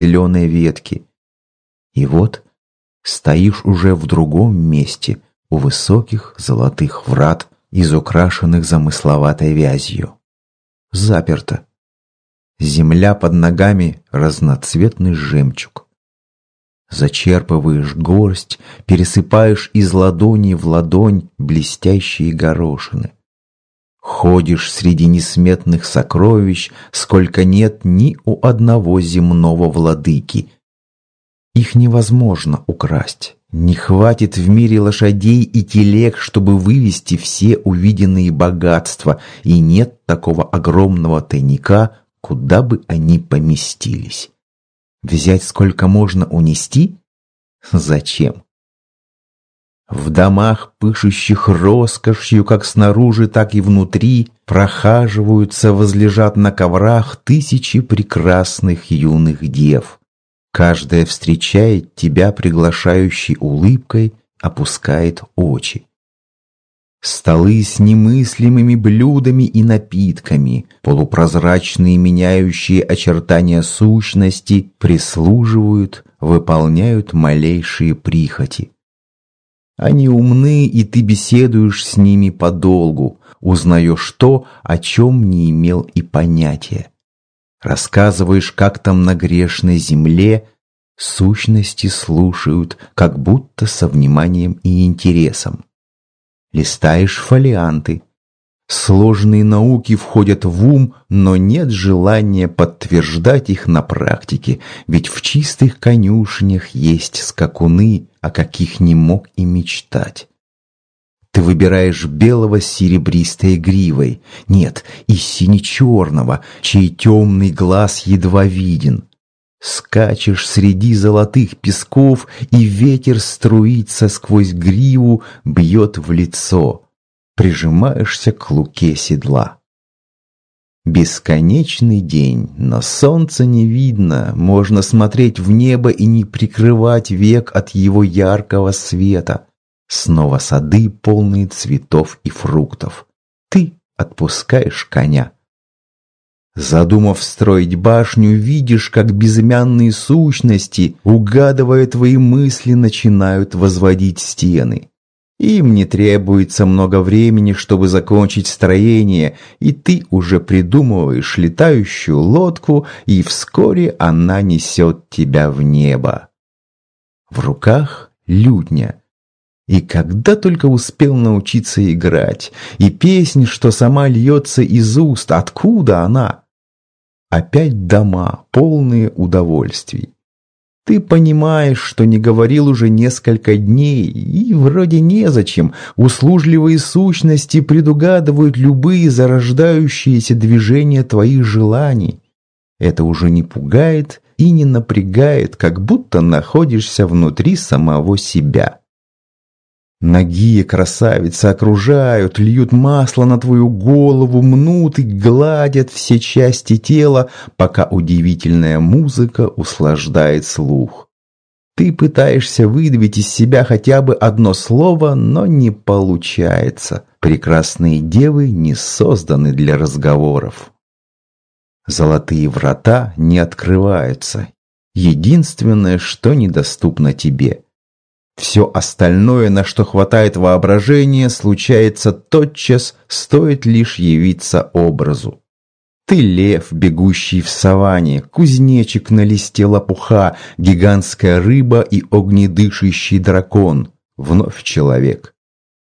зеленой ветки. И вот стоишь уже в другом месте, у высоких золотых врат, изукрашенных замысловатой вязью. Заперто. Земля под ногами — разноцветный жемчуг. Зачерпываешь горсть, пересыпаешь из ладони в ладонь блестящие горошины. Ходишь среди несметных сокровищ, сколько нет ни у одного земного владыки. Их невозможно украсть. Не хватит в мире лошадей и телег, чтобы вывести все увиденные богатства, и нет такого огромного тайника, куда бы они поместились. Взять сколько можно унести? Зачем? В домах, пышущих роскошью, как снаружи, так и внутри, прохаживаются, возлежат на коврах тысячи прекрасных юных дев. Каждая встречает тебя приглашающей улыбкой, опускает очи. Столы с немыслимыми блюдами и напитками, полупрозрачные меняющие очертания сущности, прислуживают, выполняют малейшие прихоти. Они умны, и ты беседуешь с ними подолгу, узнаешь то, о чем не имел и понятия. Рассказываешь, как там на грешной земле, сущности слушают, как будто со вниманием и интересом. Листаешь фолианты. Сложные науки входят в ум, но нет желания подтверждать их на практике, ведь в чистых конюшнях есть скакуны, о каких не мог и мечтать. Ты выбираешь белого с серебристой гривой, нет, и сине-черного, чей темный глаз едва виден. Скачешь среди золотых песков, и ветер струится сквозь гриву, бьет в лицо. Прижимаешься к луке седла. Бесконечный день, но солнца не видно, можно смотреть в небо и не прикрывать век от его яркого света. Снова сады, полные цветов и фруктов. Ты отпускаешь коня. Задумав строить башню, видишь, как безымянные сущности, угадывая твои мысли, начинают возводить стены. Им не требуется много времени, чтобы закончить строение, и ты уже придумываешь летающую лодку, и вскоре она несет тебя в небо. В руках лютня. И когда только успел научиться играть, и песнь, что сама льется из уст, откуда она? Опять дома, полные удовольствий. Ты понимаешь, что не говорил уже несколько дней, и вроде незачем. Услужливые сущности предугадывают любые зарождающиеся движения твоих желаний. Это уже не пугает и не напрягает, как будто находишься внутри самого себя. Нагие красавицы окружают, льют масло на твою голову, мнут и гладят все части тела, пока удивительная музыка услаждает слух. Ты пытаешься выдавить из себя хотя бы одно слово, но не получается. Прекрасные девы не созданы для разговоров. Золотые врата не открываются. Единственное, что недоступно тебе. Все остальное, на что хватает воображения, случается тотчас, стоит лишь явиться образу. Ты лев, бегущий в саванне, кузнечик на листе лопуха, гигантская рыба и огнедышащий дракон, вновь человек.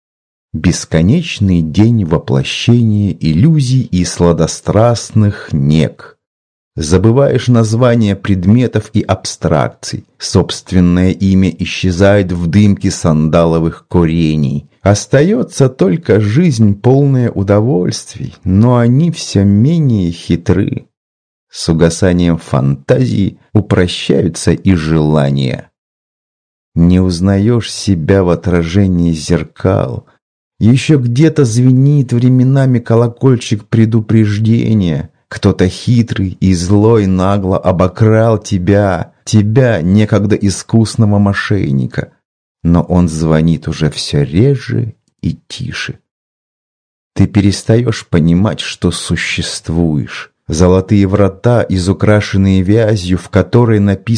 Бесконечный день воплощения иллюзий и сладострастных нег. Забываешь названия предметов и абстракций. Собственное имя исчезает в дымке сандаловых курений. Остается только жизнь, полная удовольствий, но они все менее хитры. С угасанием фантазии упрощаются и желания. Не узнаешь себя в отражении зеркал. Еще где-то звенит временами колокольчик предупреждения. Кто-то хитрый и злой нагло обокрал тебя, некогда искусного мошенника. Но он звонит уже все реже и тише. Ты перестаешь понимать, что существуешь. Золотые врата, изукрашенные вязью, в которой написано